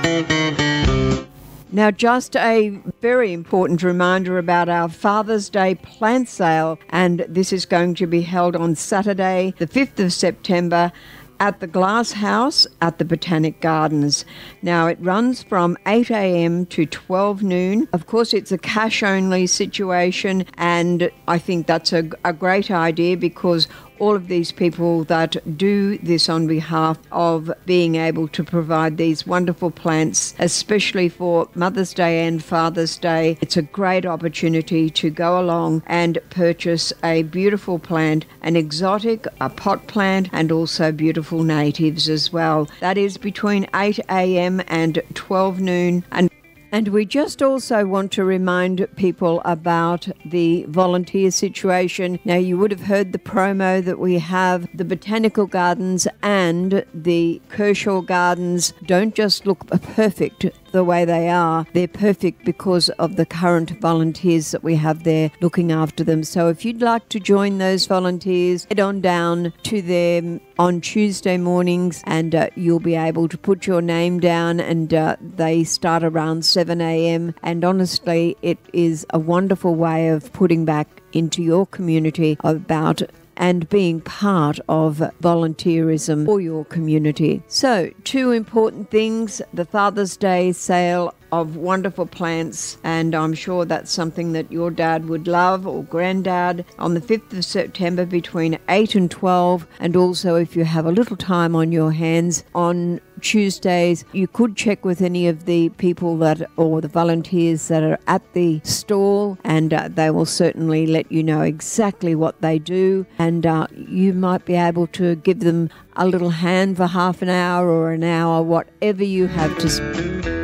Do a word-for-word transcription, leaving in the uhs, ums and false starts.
Now, just a very important reminder about our Father's Day plant sale, and this is going to be held on Saturday, the fifth of September, at the Glass House at the Botanic Gardens. Now, it runs from eight a.m. to twelve noon. Of course, it's a cash-only situation, and I think that's a, a great idea because all of these people that do this on behalf of being able to provide these wonderful plants, especially for Mother's Day and Father's Day, it's a great opportunity to go along and purchase a beautiful plant, an exotic, a pot plant, and also beautiful natives as well. That is between eight a.m. and twelve noon. And And we just also want to remind people about the volunteer situation. Now, you would have heard the promo that we have. The Botanical Gardens and the Kershaw Gardens don't just look perfect the way they are. They're perfect because of the current volunteers that we have there looking after them. So if you'd like to join those volunteers, head on down to them on Tuesday mornings and uh, you'll be able to put your name down, and uh, they start around seven a.m. And honestly, it is a wonderful way of putting back into your community about and being part of volunteerism for your community. So, two important things: the Father's Day sale of wonderful plants, and I'm sure that's something that your dad would love, or granddad, on the fifth of September between eight and twelve. And also, if you have a little time on your hands on Tuesdays, you could check with any of the people that, or the volunteers that are at the stall, and uh, they will certainly let you know exactly what they do, and uh, you might be able to give them a little hand for half an hour or an hour, whatever you have to